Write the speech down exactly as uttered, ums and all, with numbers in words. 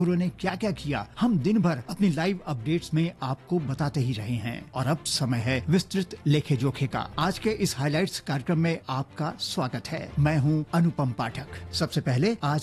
उन्होंने क्या क्या किया, हम दिन भर अपनी लाइव अपडेट्स में आपको बताते ही रहे हैं। और अब समय है विस्तृत लेखे जोखे का। आज के इस हाइलाइट्स कार्यक्रम में आपका स्वागत है। मैं हूं अनुपम पाठक। सबसे पहले आज